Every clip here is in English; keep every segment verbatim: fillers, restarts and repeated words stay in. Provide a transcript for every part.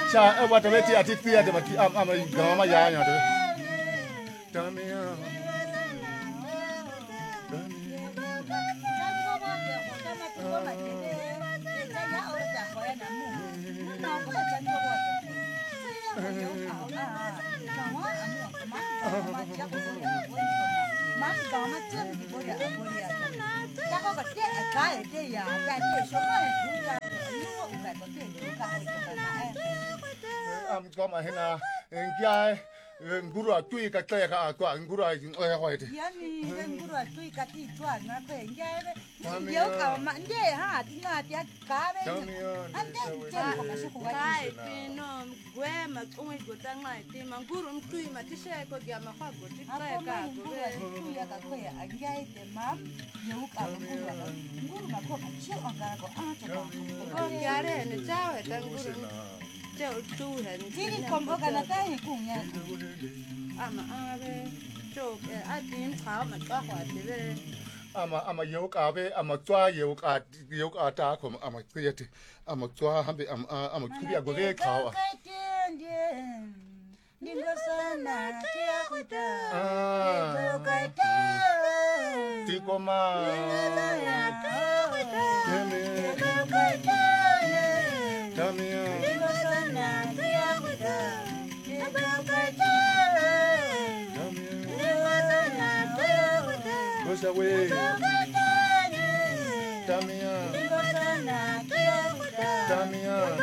cha what the way ati tia de mati am am gama ya nya de Damia am gama hina ngai nguru atui ka kaya ka kwa nguru ai oi hoi de yani nguru atui ka ti twa na kwe ngai yo ka ma nde ha tinga tia ka be ande je ko ka su ko kai pino gwe ma tungwe go tanga ti manguru mtui ma tishe ko dia ma kwa go ti kaya ka go be tu ya ka kwe a ngai de mam yo ka nguru nguru ma ko ka chi on ka ko a cha ko yare ne chao he ta nguru Châu chu hình thì còn có cái là cái cùng nha à mà à về châu cái à tím thảo mà có quả thì về ama ama yo ka be ama twa yo ka yo ka ta ko ama kuyati ama twa hambe ama ama kuya go ge ka wa Dingo sana kia kuta ah kai ta ti ko ma Dame kai ta Dame Dingo sana kia kuta kai ta Dame Dingo sana kia kuta goes away Dame Dingo sana kia kuta Dame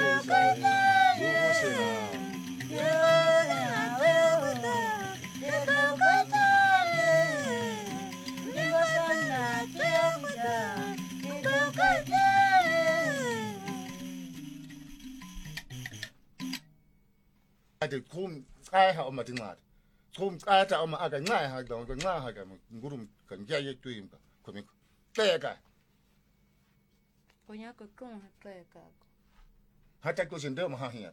Ade kum ai ha ma tingat kum ai ta ma aga ngai ha dong ga ngai ha ga ngurum kan ja ye tuim ka ko mi te ka có nhá có công hay kệ cả ha ta ko sin de ma ha hiat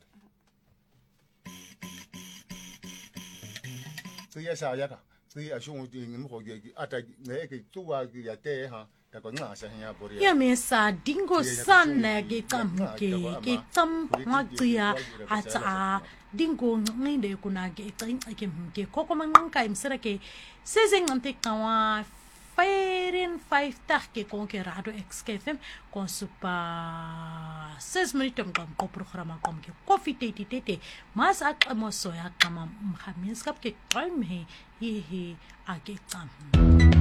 tu ya sa ya ka tu ya shung ti ngim ho ge ata ne ke tu wa ge ya te ha ta ko nga sa ya bo ya me sa dingo san na ge kam ke ke tam ma tia a cha dingo ngai de kuna ge tain ke ke ko ko mang kai msera ke sezeng ante kawa Fairin five tak ke con que radio X K F M con supa seis minutos com com programa com que coffee tete tete mas ak mo soya kama mhamis kap ke time he he he age tam